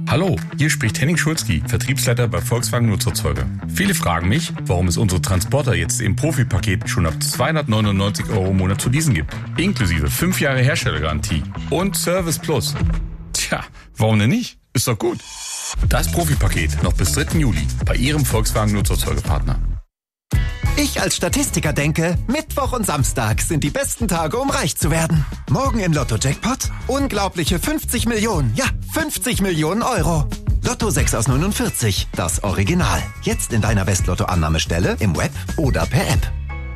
Hallo, hier spricht Henning Schulzki, Vertriebsleiter bei Volkswagen Nutzfahrzeuge. Viele fragen mich, warum es unsere Transporter jetzt im Profi-Paket schon ab 299 € im Monat zu leasen gibt. Inklusive 5 Jahre Herstellergarantie und Service Plus. Tja, warum denn nicht? Ist doch gut. Das Profi-Paket noch bis 3. Juli bei Ihrem Volkswagen Nutzfahrzeuge-Partner. Ich als Statistiker denke, Mittwoch und Samstag sind die besten Tage, um reich zu werden. Morgen im Lotto-Jackpot unglaubliche 50 Millionen, ja 50 Millionen Euro. Lotto 6 aus 49, das Original. Jetzt in deiner Westlotto-Annahmestelle, im Web oder per App.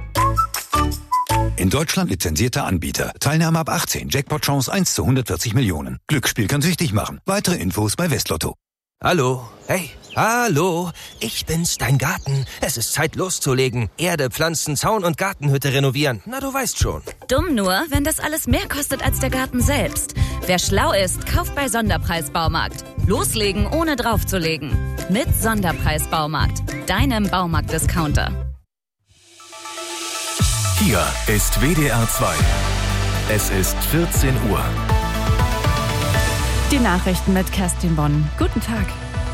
In Deutschland lizenzierter Anbieter. Teilnahme ab 18. Jackpot-Chance 1 zu 140 Millionen. Glücksspiel kann süchtig machen. Weitere Infos bei Westlotto. Hallo, hey, hallo, ich bin's, dein Garten. Es ist Zeit loszulegen. Erde, Pflanzen, Zaun und Gartenhütte renovieren. Na, du weißt schon. Dumm nur, wenn das alles mehr kostet als der Garten selbst. Wer schlau ist, kauft bei Sonderpreis Baumarkt. Loslegen, ohne draufzulegen. Mit Sonderpreis Baumarkt, deinem Baumarkt-Discounter. Hier ist WDR 2. Es ist 14 Uhr. Die Nachrichten mit Kerstin Bonn. Guten Tag.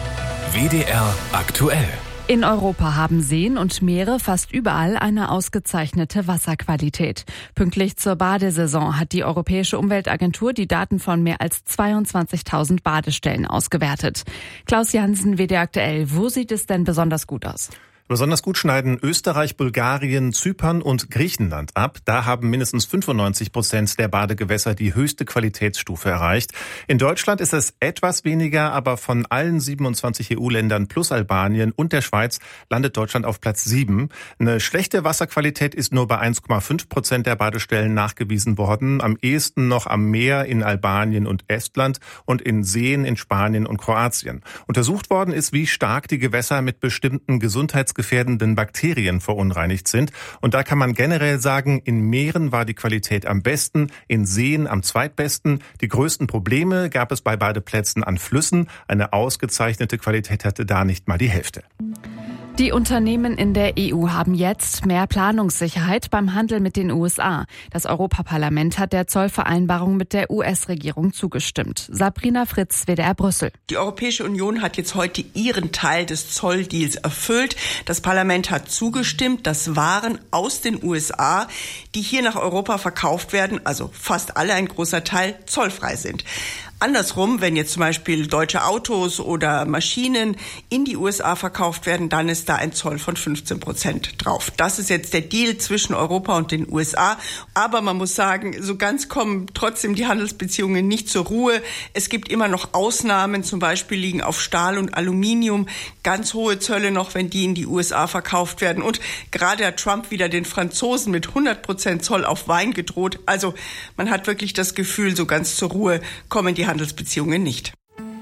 WDR aktuell. In Europa haben Seen und Meere fast überall eine ausgezeichnete Wasserqualität. Pünktlich zur Badesaison hat die Europäische Umweltagentur die Daten von mehr als 22.000 Badestellen ausgewertet. Klaus Jansen, WDR aktuell. Wo sieht es denn besonders gut aus? Besonders gut schneiden Österreich, Bulgarien, Zypern und Griechenland ab. Da haben mindestens 95% der Badegewässer die höchste Qualitätsstufe erreicht. In Deutschland ist es etwas weniger, aber von allen 27 EU-Ländern plus Albanien und der Schweiz landet Deutschland auf Platz 7. Eine schlechte Wasserqualität ist nur bei 1,5% der Badestellen nachgewiesen worden. Am ehesten noch am Meer in Albanien und Estland und in Seen in Spanien und Kroatien. Untersucht worden ist, wie stark die Gewässer mit bestimmten gesundheitsgefährdenden Bakterien verunreinigt sind. Und da kann man generell sagen, in Meeren war die Qualität am besten, in Seen am zweitbesten. Die größten Probleme gab es bei Badeplätzen an Flüssen. Eine ausgezeichnete Qualität hatte da nicht mal die Hälfte. Die Unternehmen in der EU haben jetzt mehr Planungssicherheit beim Handel mit den USA. Das Europaparlament hat der Zollvereinbarung mit der US-Regierung zugestimmt. Sabrina Fritz, WDR Brüssel. Die Europäische Union hat jetzt heute ihren Teil des Zolldeals erfüllt. Das Parlament hat zugestimmt, dass Waren aus den USA, die hier nach Europa verkauft werden, also fast alle, ein großer Teil, zollfrei sind. Andersrum, wenn jetzt zum Beispiel deutsche Autos oder Maschinen in die USA verkauft werden, dann ist da ein Zoll von 15% drauf. Das ist jetzt der Deal zwischen Europa und den USA. Aber man muss sagen, so ganz kommen trotzdem die Handelsbeziehungen nicht zur Ruhe. Es gibt immer noch Ausnahmen, zum Beispiel liegen auf Stahl und Aluminium ganz hohe Zölle noch, wenn die in die USA verkauft werden. Und gerade hat Trump wieder den Franzosen mit 100% Zoll auf Wein gedroht. Also man hat wirklich das Gefühl, so ganz zur Ruhe kommen die Handelsbeziehungen nicht.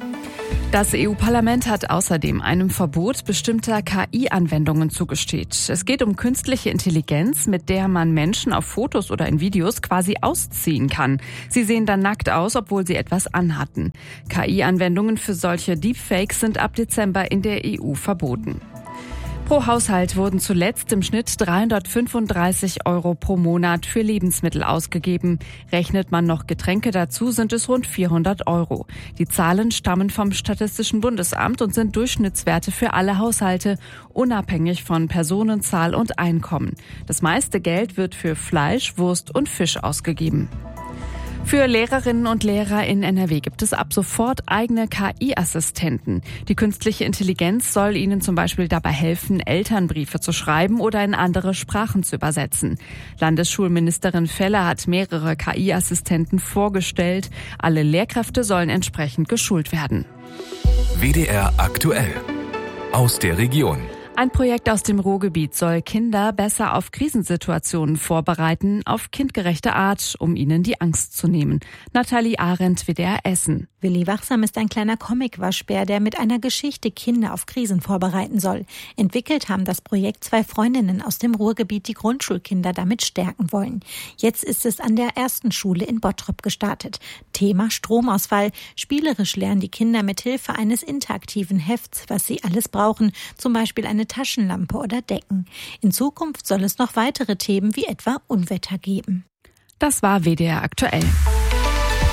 Das EU-Parlament hat außerdem einem Verbot bestimmter KI-Anwendungen zugestimmt. Es geht um künstliche Intelligenz, mit der man Menschen auf Fotos oder in Videos quasi ausziehen kann. Sie sehen dann nackt aus, obwohl sie etwas anhatten. KI-Anwendungen für solche Deepfakes sind ab Dezember in der EU verboten. Pro Haushalt wurden zuletzt im Schnitt 335 € pro Monat für Lebensmittel ausgegeben. Rechnet man noch Getränke dazu, sind es rund 400 €. Die Zahlen stammen vom Statistischen Bundesamt und sind Durchschnittswerte für alle Haushalte, unabhängig von Personenzahl und Einkommen. Das meiste Geld wird für Fleisch, Wurst und Fisch ausgegeben. Für Lehrerinnen und Lehrer in NRW gibt es ab sofort eigene KI-Assistenten. Die künstliche Intelligenz soll ihnen zum Beispiel dabei helfen, Elternbriefe zu schreiben oder in andere Sprachen zu übersetzen. Landesschulministerin Feller hat mehrere KI-Assistenten vorgestellt. Alle Lehrkräfte sollen entsprechend geschult werden. WDR aktuell. Aus der Region. Ein Projekt aus dem Ruhrgebiet soll Kinder besser auf Krisensituationen vorbereiten, auf kindgerechte Art, um ihnen die Angst zu nehmen. Nathalie Arendt, WDR Essen. Willi Wachsam ist ein kleiner Comic-Waschbär, der mit einer Geschichte Kinder auf Krisen vorbereiten soll. Entwickelt haben das Projekt 2 Freundinnen aus dem Ruhrgebiet, die Grundschulkinder damit stärken wollen. Jetzt ist es an der ersten Schule in Bottrop gestartet. Thema Stromausfall. Spielerisch lernen die Kinder mit Hilfe eines interaktiven Hefts, was sie alles brauchen, zum Beispiel eine Taschenlampe oder Decken. In Zukunft soll es noch weitere Themen wie etwa Unwetter geben. Das war WDR aktuell.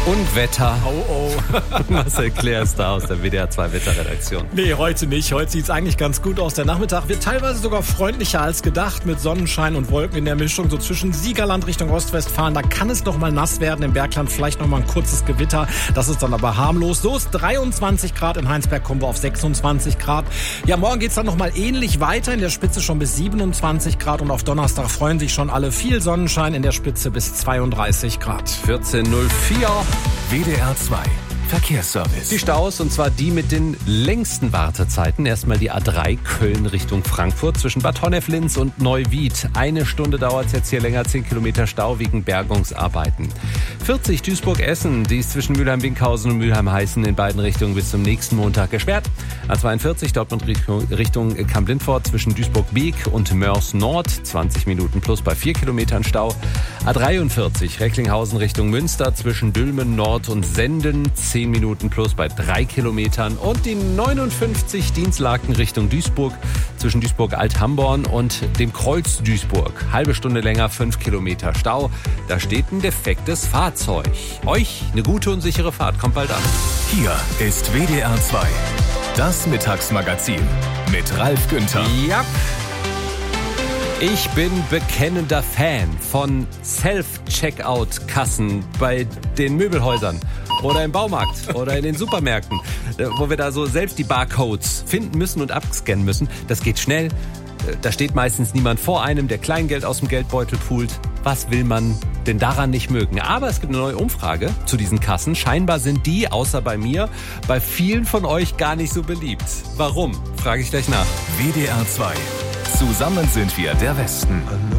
Und Wetter. Oh. Marcel Claire ist da aus der WDR 2 Wetterredaktion. Nee, heute nicht. Heute sieht es eigentlich ganz gut aus. Der Nachmittag wird teilweise sogar freundlicher als gedacht, mit Sonnenschein und Wolken in der Mischung. So zwischen Siegerland Richtung Ostwestfalen, da kann es noch mal nass werden. Im Bergland vielleicht noch mal ein kurzes Gewitter. Das ist dann aber harmlos. So ist 23 Grad. In Heinsberg kommen wir auf 26 Grad. Ja, morgen geht es dann noch mal ähnlich weiter. In der Spitze schon bis 27 Grad. Und auf Donnerstag freuen sich schon alle. Viel Sonnenschein, in der Spitze bis 32 Grad. 14.04 WDR 2 Verkehrsservice. Die Staus, und zwar die mit den längsten Wartezeiten. Erstmal die A3 Köln Richtung Frankfurt zwischen Bad Honnef-Linz und Neuwied. 1 Stunde dauert es jetzt hier länger, 10 Kilometer Stau wegen Bergungsarbeiten. 40 Duisburg-Essen, die ist zwischen Mülheim-Winkhausen und Mülheim-Heißen in beiden Richtungen bis zum nächsten Montag gesperrt. A42 Dortmund Richtung Kamp-Lindfort zwischen Duisburg-Beek und Mörs Nord, 20 Minuten plus bei 4 Kilometern Stau. A43 Recklinghausen Richtung Münster zwischen Dülmen Nord und Senden, 10 Minuten plus bei 3 Kilometern. Und die 59 Dienstlaken Richtung Duisburg zwischen Duisburg-Alt-Hamborn und dem Kreuz Duisburg. Halbe Stunde länger, 5 Kilometer Stau. Da steht ein defektes Fahrzeug. Euch eine gute und sichere Fahrt. Kommt bald an. Hier ist WDR 2. Das Mittagsmagazin mit Ralf Günther. Ja. Ich bin bekennender Fan von Self-Checkout-Kassen bei den Möbelhäusern oder im Baumarkt oder in den Supermärkten, wo wir da so selbst die Barcodes finden müssen und abscannen müssen. Das geht schnell. Da steht meistens niemand vor einem, der Kleingeld aus dem Geldbeutel poolt. Was will man denn daran nicht mögen? Aber es gibt eine neue Umfrage zu diesen Kassen. Scheinbar sind die, außer bei mir, bei vielen von euch gar nicht so beliebt. Warum? Frage ich gleich nach. WDR 2. Zusammen sind wir der Westen.